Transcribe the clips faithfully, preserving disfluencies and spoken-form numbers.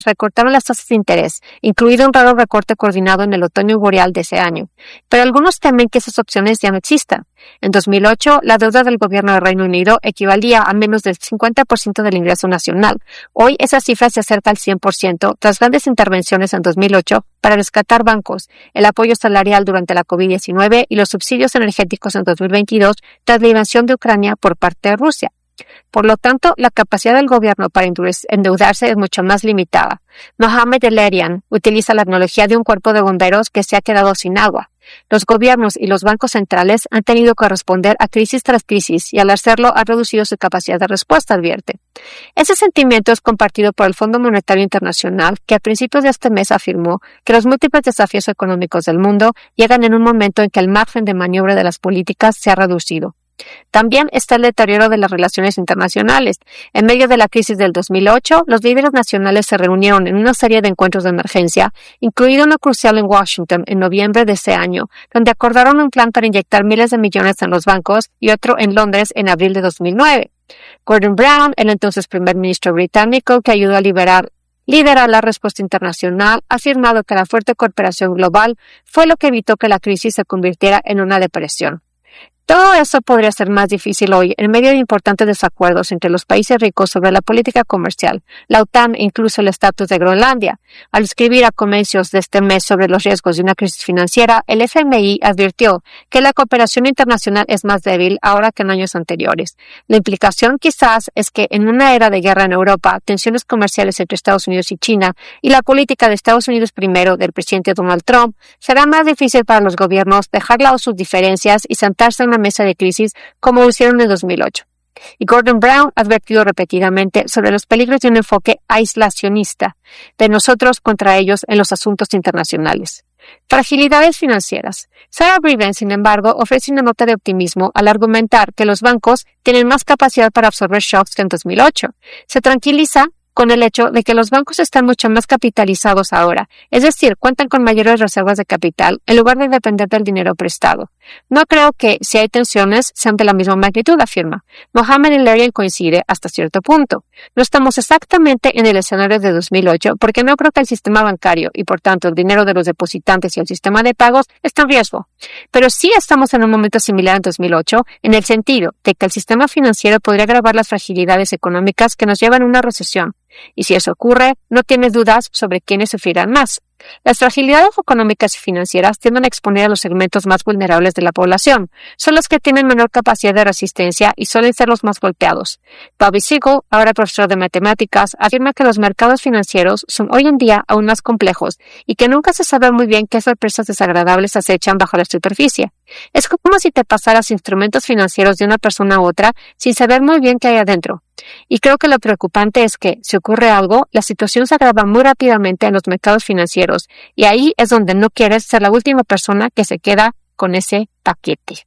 recortaron las tasas de interés, incluido un raro recorte coordinado en el otoño boreal de ese año. Pero algunos temen que esas opciones ya no existan. En dos mil ocho, la deuda del gobierno del Reino Unido equivalía a menos del cincuenta por ciento del ingreso nacional. Hoy esa cifra se acerca al cien por ciento tras grandes intervenciones en dos mil ocho para rescatar bancos, el apoyo salarial durante la COVID diecinueve y los subsidios energéticos en dos mil veintidós tras la invasión de Ucrania por parte de Rusia. Por lo tanto, la capacidad del gobierno para endeudarse es mucho más limitada. Mohamed El-Erian utiliza la analogía de un cuerpo de bomberos que se ha quedado sin agua. Los gobiernos y los bancos centrales han tenido que responder a crisis tras crisis y al hacerlo ha reducido su capacidad de respuesta, advierte. Ese sentimiento es compartido por el Fondo Monetario Internacional, que a principios de este mes afirmó que los múltiples desafíos económicos del mundo llegan en un momento en que el margen de maniobra de las políticas se ha reducido. También está el deterioro de las relaciones internacionales. En medio de la crisis del dos mil ocho, los líderes nacionales se reunieron en una serie de encuentros de emergencia, incluido uno crucial en Washington en noviembre de ese año, donde acordaron un plan para inyectar miles de millones en los bancos y otro en Londres en abril de dos mil nueve. Gordon Brown, el entonces primer ministro británico que ayudó a liberar liderar la respuesta internacional, ha afirmado que la fuerte cooperación global fue lo que evitó que la crisis se convirtiera en una depresión. Todo eso podría ser más difícil hoy en medio de importantes desacuerdos entre los países ricos sobre la política comercial, la OTAN e incluso el estatus de Groenlandia. Al escribir a comienzos de este mes sobre los riesgos de una crisis financiera, el F M I advirtió que la cooperación internacional es más débil ahora que en años anteriores. La implicación quizás es que en una era de guerra en Europa, tensiones comerciales entre Estados Unidos y China y la política de Estados Unidos primero del presidente Donald Trump, será más difícil para los gobiernos dejar de lado sus diferencias y sentarse en una mesa de crisis como lo hicieron en dos mil ocho. Y Gordon Brown ha advertido repetidamente sobre los peligros de un enfoque aislacionista de nosotros contra ellos en los asuntos internacionales. Fragilidades financieras. Sarah Breven, sin embargo, ofrece una nota de optimismo al argumentar que los bancos tienen más capacidad para absorber shocks que en dos mil ocho. Se tranquiliza con el hecho de que los bancos están mucho más capitalizados ahora, es decir, cuentan con mayores reservas de capital en lugar de depender del dinero prestado. No creo que, si hay tensiones, sean de la misma magnitud, afirma. Mohamed El-Erian coincide hasta cierto punto. No estamos exactamente en el escenario de dos mil ocho porque no creo que el sistema bancario y, por tanto, el dinero de los depositantes y el sistema de pagos estén en riesgo. Pero sí estamos en un momento similar en dos mil ocho en el sentido de que el sistema financiero podría agravar las fragilidades económicas que nos llevan a una recesión. Y si eso ocurre, no tienes dudas sobre quiénes sufrirán más. Las fragilidades económicas y financieras tienden a exponer a los segmentos más vulnerables de la población. Son los que tienen menor capacidad de resistencia y suelen ser los más golpeados. Bobby Siegel, ahora profesor de matemáticas, afirma que los mercados financieros son hoy en día aún más complejos y que nunca se sabe muy bien qué sorpresas desagradables acechan bajo la superficie. Es como si te pasaras instrumentos financieros de una persona a otra sin saber muy bien qué hay adentro. Y creo que lo preocupante es que, si ocurre algo, la situación se agrava muy rápidamente en los mercados financieros y ahí es donde no quieres ser la última persona que se queda con ese paquete.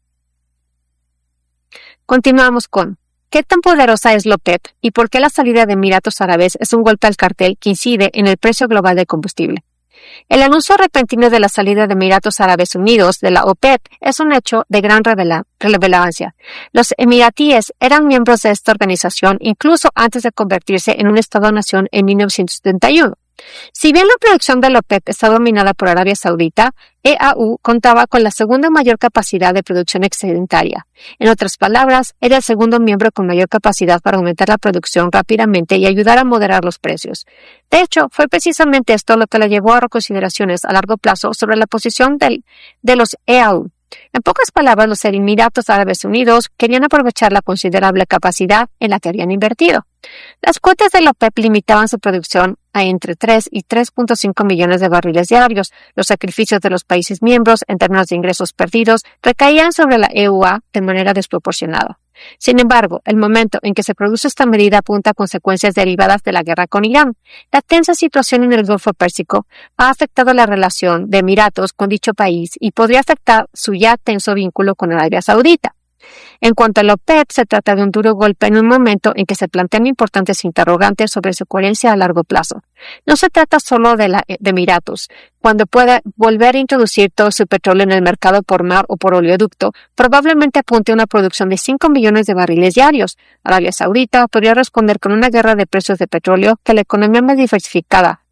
Continuamos con ¿qué tan poderosa es la OPEP y por qué la salida de Emiratos Árabes es un golpe al cartel que incide en el precio global del combustible? El anuncio repentino de la salida de Emiratos Árabes Unidos de la OPEP es un hecho de gran revela- relevancia. Los emiratíes eran miembros de esta organización incluso antes de convertirse en un Estado-nación en mil novecientos setenta y uno. Si bien la producción de la OPEP está dominada por Arabia Saudita, E A U contaba con la segunda mayor capacidad de producción excedentaria. En otras palabras, era el segundo miembro con mayor capacidad para aumentar la producción rápidamente y ayudar a moderar los precios. De hecho, fue precisamente esto lo que le llevó a reconsideraciones a largo plazo sobre la posición del, de los E A U. En pocas palabras, los Emiratos Árabes Unidos querían aprovechar la considerable capacidad en la que habían invertido. Las cuotas de la OPEP limitaban su producción a entre tres y tres punto cinco millones de barriles diarios. Los sacrificios de los países miembros en términos de ingresos perdidos recaían sobre la E U A de manera desproporcionada. Sin embargo, el momento en que se produce esta medida apunta a consecuencias derivadas de la guerra con Irán. La tensa situación en el Golfo Pérsico ha afectado la relación de Emiratos con dicho país y podría afectar su ya tenso vínculo con Arabia Saudita. En cuanto a la OPEP, se trata de un duro golpe en un momento en que se plantean importantes interrogantes sobre su coherencia a largo plazo. No se trata solo de, la, de Emiratos. Cuando pueda volver a introducir todo su petróleo en el mercado por mar o por oleoducto, probablemente apunte a una producción de cinco millones de barriles diarios. Arabia Saudita podría responder con una guerra de precios de petróleo que la economía más diversificada,